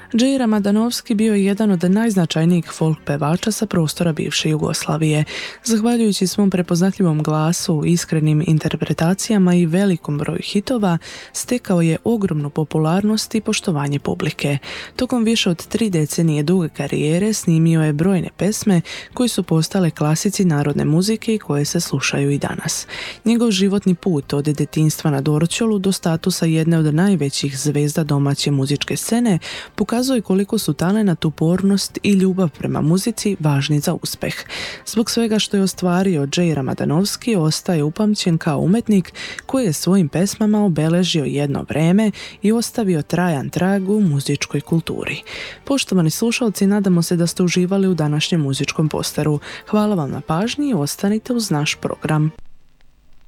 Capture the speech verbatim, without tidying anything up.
Džej Ramadanowski bio je jedan od najznačajnijih folk pevača sa prostora bivše Jugoslavije. Zahvaljujući svom prepoznatljivom glasu, iskrenim interpretacijama i velikom broju hitova, stekao je ogromnu popularnost i poštovanje publike. Tokom više od tri decenije duge karijere snimio je brojne pesme koje su postale klasici narodne muzike i koje se slušaju i danas. Njegov životni put od detinjstva na Dorćolu do statusa jedne od najvećih zvezda domaće muzičke scene pokazuje koliko su talenat, upornost i ljubav prema muzici važni za uspeh. Zbog svega što je ostvario, Džej Ramadanowski ostaje upamćen kao umetnik koji je svojim pesmama obeležio jedno vreme i ostavio trajan trag u muzičkoj kulturi. Poštovani slušalci, nadamo se da ste uživali u današnjem muzičkom posteru. Hvala vam na pažnji i ostanite uz naš program.